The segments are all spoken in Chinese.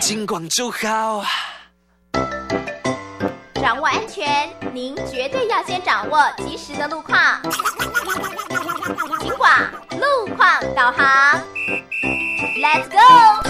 金广就好。 掌握安全，您绝对要先掌握及时的路况。金广路况导航 ，Let's go！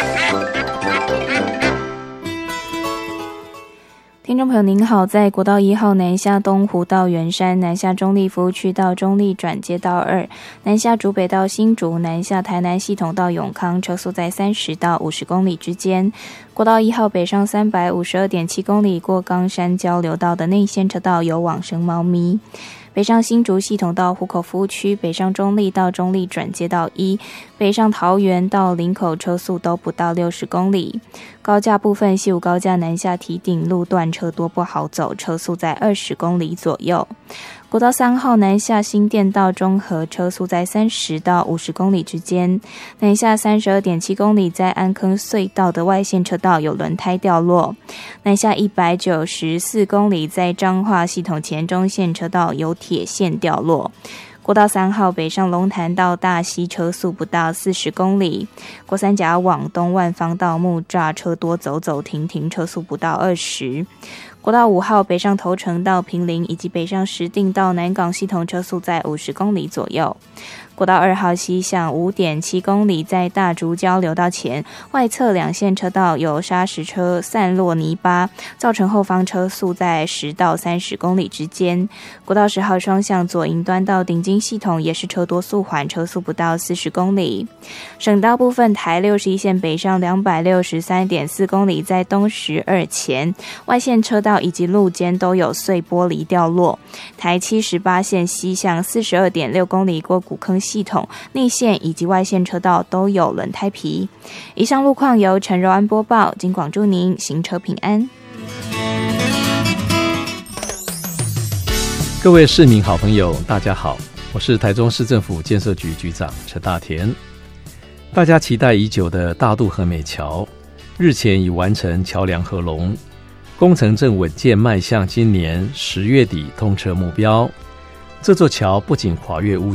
听众朋友您好，在国道1号南下东湖到圆山，南下中立服务区到中立转接道2，南下竹北到新竹，南下台南系统到永康，车速在30到50公里之间。国道1号北上352.7公里过冈山交流道的内线车道有往生猫咪。北上新竹系统到湖口服务区，北上中立到中立转接道1，北上桃园到林口车速都不到60公里。高架部分，西武高架南下堤顶路段车多不好走，车速在20公里左右。国道3号南下新店到中和，车速在30到50公里之间。南下32.7公里，在安坑隧道的外线车道有轮胎掉落。南下194公里，在彰化系统前中线车道有铁线掉落。国道3号北上龙潭到大溪，车速不到40公里。国三甲往东万方到木栅，车多走走停停，车速不到20。国道5号北上头城到坪林，以及北上石碇到南港系统车速在50公里左右。国道2号西向 5.7 公里，在大竹交流道前外侧两线车道有砂石车散落泥巴，造成后方车速在10到30公里之间。国道10号双向左营端到顶金系统也是车多速缓，车速不到40公里。省道部分，台61线北上 263.4 公里，在东12前外线车道以及路肩都有碎玻璃掉落。台78线西向 42.6 公里过古坑系统内线以及外线车道都有轮胎皮。以上路况由陈柔安播报，金广祝您行车平安。 各位市民好朋友大家好，我是台中市政府建设局局长陈大田。大家期待已久的大渡和美桥日前已完成桥梁合龙，工程正稳健迈向今年10月底通车目标。这座桥不仅跨越乌